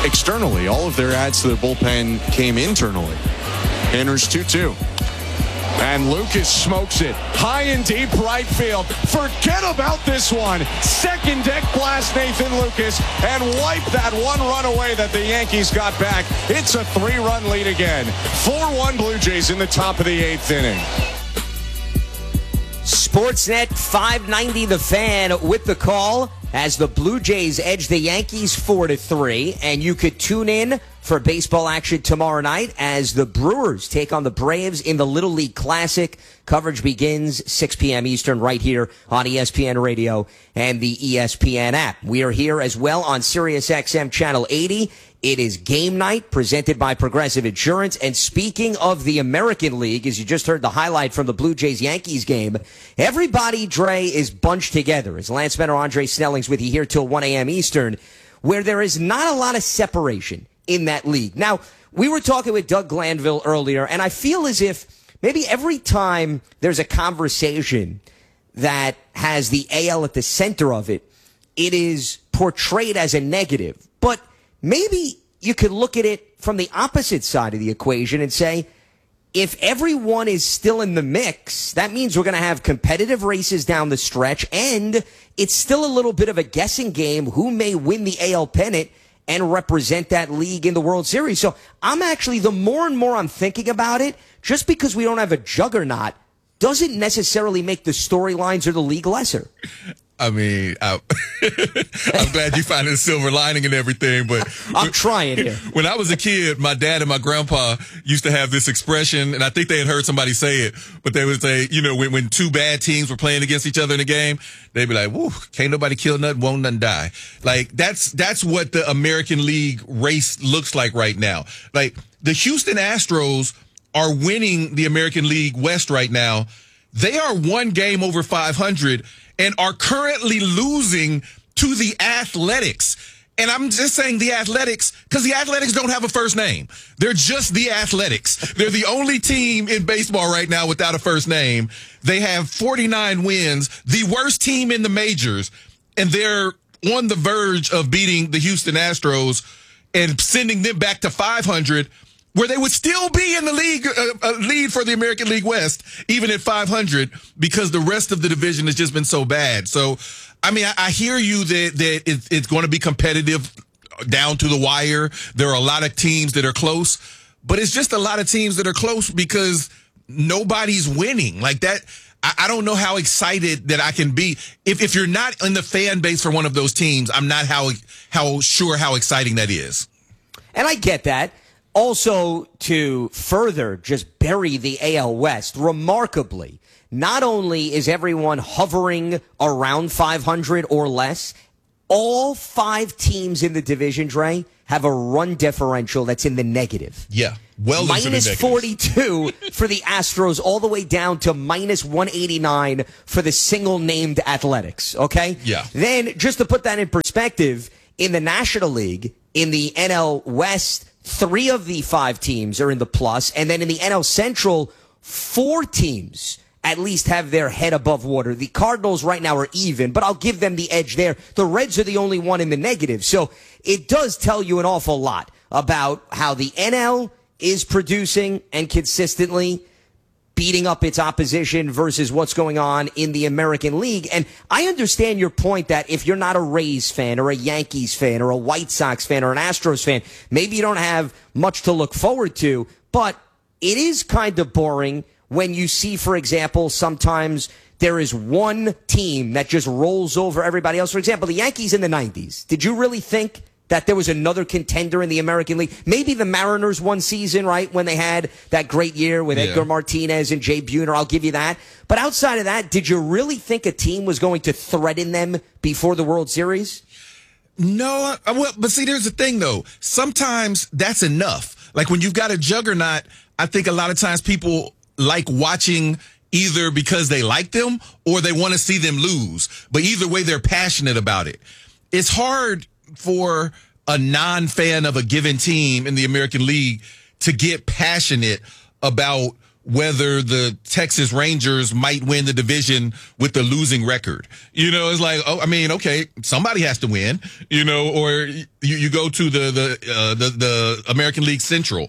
externally. All of their adds to their bullpen came internally. Enters 2-2. And Lucas smokes it high and deep right field. Forget about this one. Second deck blast Nathan Lucas and wipe that one run away that the Yankees got back. It's a 3-run lead again. 4-1 Blue Jays in the top of the 8th inning. Sportsnet 590 The Fan with the call as the Blue Jays edge the Yankees 4-3. And you could tune in for baseball action tomorrow night as the Brewers take on the Braves in the Little League Classic. Coverage begins 6 p.m. Eastern right here on ESPN Radio and the ESPN app. We are here as well on Sirius XM Channel 80. It is game night presented by Progressive Insurance. And speaking of the American League, as you just heard the highlight from the Blue Jays-Yankees game, everybody, Dre, is bunched together. As Lance Benner, Andre Snelling's with you here till 1 a.m. Eastern, where there is not a lot of separation in that league. Now, we were talking with Doug Glanville earlier, and I feel as if maybe every time there's a conversation that has the AL at the center of it, it is portrayed as a negative. But maybe you could look at it from the opposite side of the equation and say, if everyone is still in the mix, that means we're going to have competitive races down the stretch, and it's still a little bit of a guessing game who may win the AL pennant and represent that league in the World Series. So I'm actually, the more and more I'm thinking about it, just because we don't have a juggernaut doesn't necessarily make the storylines or the league lesser. I mean, I'm glad you find a silver lining and everything, but I'm trying here. When I was a kid, my dad and my grandpa used to have this expression, and I think they had heard somebody say it, but they would say, you know, when two bad teams were playing against each other in a game, they'd be like, woo, can't nobody kill nothing, won't nothing die. Like, that's what the American League race looks like right now. Like, the Houston Astros are winning the American League West right now. They are one game over 500 and are currently losing to the Athletics. And I'm just saying the Athletics because the Athletics don't have a first name. They're just the Athletics. They're the only team in baseball right now without a first name. They have 49 wins, the worst team in the majors, and they're on the verge of beating the Houston Astros and sending them back to 500, where they would still be in the league, lead for the American League West, even at 500, because the rest of the division has just been so bad. So, I mean, I hear you that it's going to be competitive down to the wire. There are a lot of teams that are close, but it's just a lot of teams that are close because nobody's winning. Like that, I don't know how excited that I can be. If you're not in the fan base for one of those teams, I'm not how sure how exciting that is. And I get that. Also, to further just bury the AL West, remarkably, not only is everyone hovering around 500 or less, all 5 teams in the division, Dre, have a run differential that's in the negative. Yeah, well into the minus 42 for the Astros, all the way down to minus 189 for the single-named Athletics, okay? Yeah. Then, just to put that in perspective, in the National League, in the NL West, 3 of the 5 teams are in the plus, and then in the NL Central, 4 teams at least have their head above water. The Cardinals right now are even, but I'll give them the edge there. The Reds are the only one in the negative. So it does tell you an awful lot about how the NL is producing and consistently beating up its opposition versus what's going on in the American League. And I understand your point that if you're not a Rays fan or a Yankees fan or a White Sox fan or an Astros fan, maybe you don't have much to look forward to, but it is kind of boring when you see, for example, sometimes there is one team that just rolls over everybody else. For example, the Yankees in the 90s. Did you really think that there was another contender in the American League? Maybe the Mariners one season, right, when they had that great year with Edgar Martinez and Jay Buhner. I'll give you that. But outside of that, did you really think a team was going to threaten them before the World Series? No, well, but see, there's the thing, though. Sometimes that's enough. Like when you've got a juggernaut, I think a lot of times people like watching either because they like them or they want to see them lose. But either way, they're passionate about it. It's hard for a non-fan of a given team in the American League to get passionate about whether the Texas Rangers might win the division with the losing record. It's like, okay, somebody has to win, or you go to the American League Central.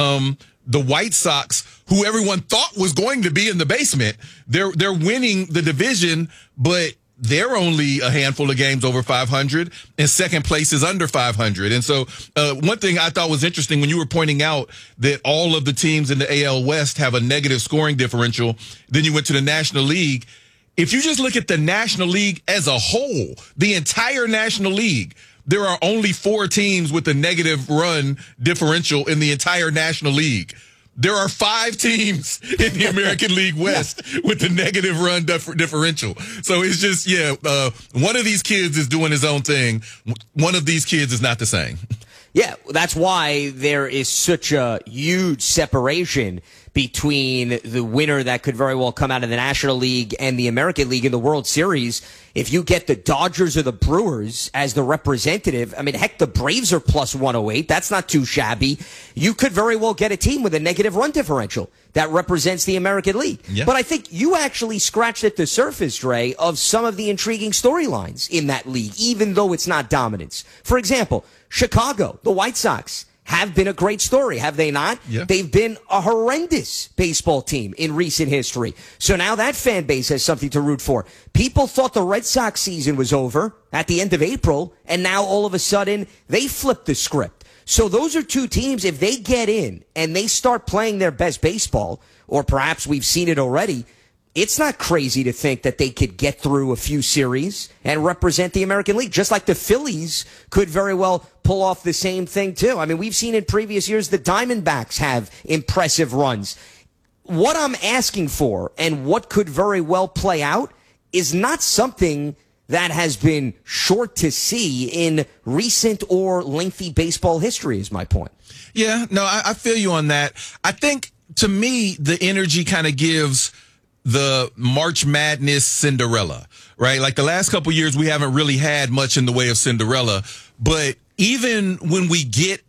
The White Sox, who everyone thought was going to be in the basement, they're winning the division, but they're only a handful of games over 500, and second place is under 500. And so one thing I thought was interesting when you were pointing out that all of the teams in the AL West have a negative scoring differential, then you went to the National League. If you just look at the National League as a whole, the entire National League, there are only 4 teams with a negative run differential in the entire National League. There are 5 teams in the American League West with the negative run differential. So it's just, one of these kids is doing his own thing. One of these kids is not the same. Yeah, that's why there is such a huge separation between the winner that could very well come out of the National League and the American League in the World Series. If you get the Dodgers or the Brewers as the representative, heck, the Braves are plus 108. That's not too shabby. You could very well get a team with a negative run differential that represents the American League. Yeah. But I think you actually scratched at the surface, Dre, of some of the intriguing storylines in that league, even though it's not dominance. For example, Chicago, the White Sox, have been a great story, have they not? Yeah. They've been a horrendous baseball team in recent history. So now that fan base has something to root for. People thought the Red Sox season was over at the end of April, and now all of a sudden they flipped the script. So those are 2 teams, if they get in and they start playing their best baseball, or perhaps we've seen it already, it's not crazy to think that they could get through a few series and represent the American League, just like the Phillies could very well pull off the same thing, too. We've seen in previous years the Diamondbacks have impressive runs. What I'm asking for and what could very well play out is not something that has been short to see in recent or lengthy baseball history, is my point. Yeah, no, I feel you on that. I think, to me, the energy kind of gives the March Madness Cinderella, right? Like the last couple years, we haven't really had much in the way of Cinderella, but even when we get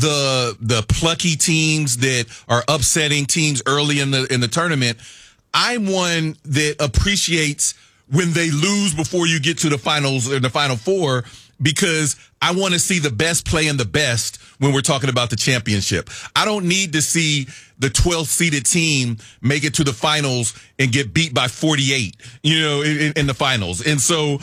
the plucky teams that are upsetting teams early in the tournament, I'm one that appreciates when they lose before you get to the finals or the Final Four, because I want to see the best playing the best when we're talking about the championship. I don't need to see the 12th seeded team make it to the finals and get beat by 48, in the finals. And so,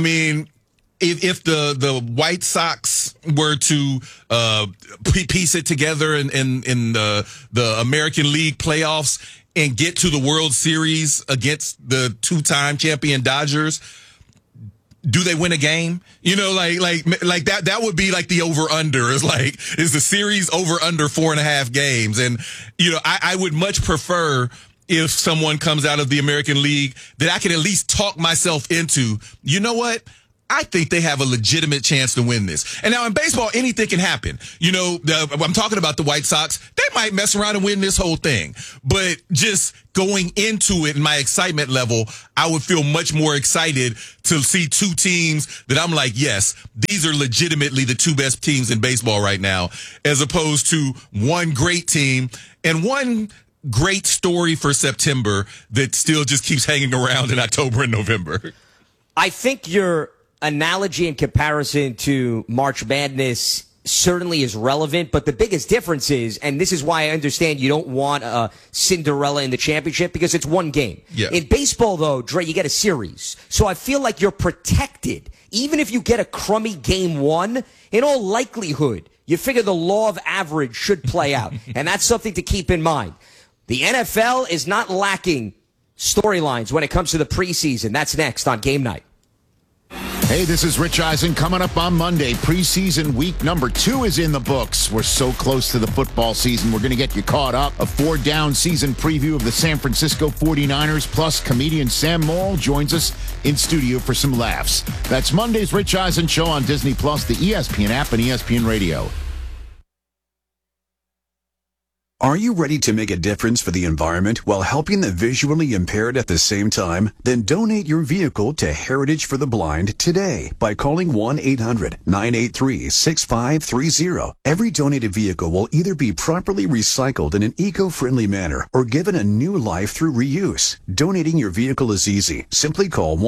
if the White Sox were to piece it together in the American League playoffs and get to the World Series against the 2-time champion Dodgers, do they win a game? Like that would be like the over under is the series over under 4.5 games. And, I would much prefer if someone comes out of the American League that I can at least talk myself into, you know what? I think they have a legitimate chance to win this. And now in baseball, anything can happen. I'm talking about the White Sox. They might mess around and win this whole thing. But just going into it in my excitement level, I would feel much more excited to see 2 teams that I'm like, yes, these are legitimately the 2 best teams in baseball right now, as opposed to one great team and one great story for September that still just keeps hanging around in October and November. I think your analogy and comparison to March Madness certainly is relevant, but the biggest difference is, and this is why I understand you don't want a Cinderella in the championship, because it's one game. Yeah. In baseball, though, Dre, you get a series. So I feel like you're protected. Even if you get a crummy game 1, in all likelihood, you figure the law of average should play out. And that's something to keep in mind. The NFL is not lacking storylines when it comes to the preseason. That's next on Game Night. Hey, this is Rich Eisen. Coming up on Monday, preseason week number 2 is in the books. We're so close to the football season. We're going to get you caught up. A 4-down season preview of the San Francisco 49ers, plus comedian Sam Morrill joins us in studio for some laughs. That's Monday's Rich Eisen Show on Disney+, the ESPN app, and ESPN Radio. Are you ready to make a difference for the environment while helping the visually impaired at the same time? Then donate your vehicle to Heritage for the Blind today by calling 1-800-983-6530. Every donated vehicle will either be properly recycled in an eco-friendly manner or given a new life through reuse. Donating your vehicle is easy. Simply call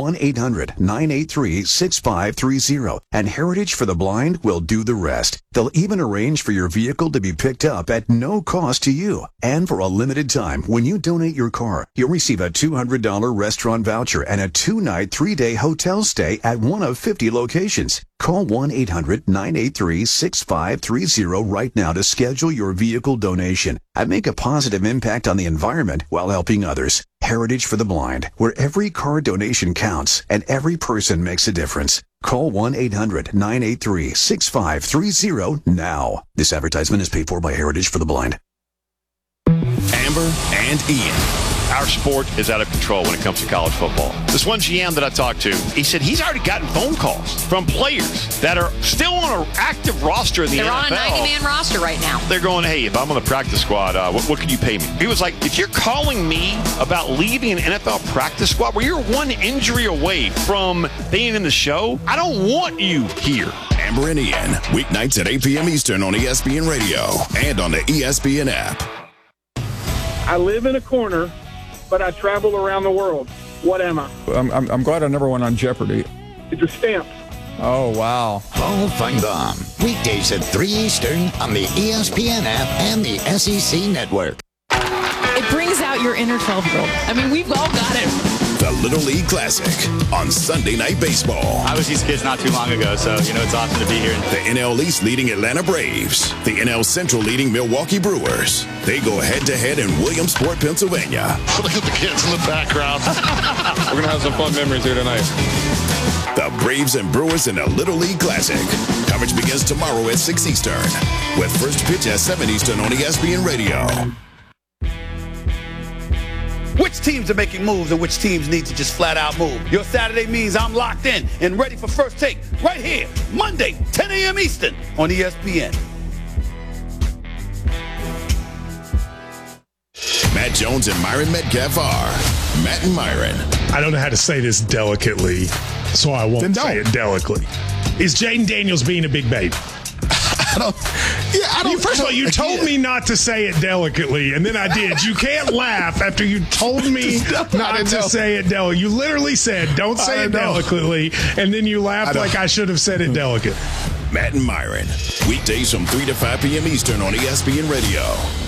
1-800-983-6530 and Heritage for the Blind will do the rest. They'll even arrange for your vehicle to be picked up at no cost to you. And for a limited time, when you donate your car, you'll receive a $200 restaurant voucher and a 2-night, 3-day hotel stay at one of 50 locations. Call 1-800-983-6530 right now to schedule your vehicle donation and make a positive impact on the environment while helping others. Heritage for the Blind, where every car donation counts and every person makes a difference. Call 1-800-983-6530 now. This advertisement is paid for by Heritage for the Blind. Amber and Ian. Our sport is out of control when it comes to college football. This one GM that I talked to, he said he's already gotten phone calls from players that are still on an active roster in the NFL. They're on a 90-man roster right now. They're going, hey, if I'm on the practice squad, what can you pay me? He was like, if you're calling me about leaving an NFL practice squad where you're one injury away from being in the show, I don't want you here. Amber and Ian, weeknights at 8 p.m. Eastern on ESPN Radio and on the ESPN app. I live in a corner, but I travel around the world. What am I? I'm glad I never went on Jeopardy. It's a stamp. Oh, wow. Paul Feinbaum, weekdays at 3 Eastern on the ESPN app and the SEC Network. It brings out your inner 12-year-old. I mean, we've all got it. The Little League Classic on Sunday Night Baseball. I was these kids not too long ago, so, it's awesome to be here. The NL East leading Atlanta Braves. The NL Central leading Milwaukee Brewers. They go head-to-head in Williamsport, Pennsylvania. Look at the kids in the background. We're going to have some fun memories here tonight. The Braves and Brewers in the Little League Classic. Coverage begins tomorrow at 6 Eastern. With first pitch at 7 Eastern on ESPN Radio. Which teams are making moves and which teams need to just flat out move? Your Saturday means I'm locked in and ready for First Take right here, Monday, 10 a.m. Eastern on ESPN. Matt Jones and Myron Metcalf are Matt and Myron. I don't know how to say this delicately, so I won't say it delicately. Is Jaden Daniels being a big baby? First of all, you told me not to say it delicately, and then I did. You can't laugh after you told me not to say it delicately. You literally said, don't say it delicately, and then you laughed like I should have said it delicate. Matt and Myron, weekdays from 3 to 5 p.m. Eastern on ESPN Radio.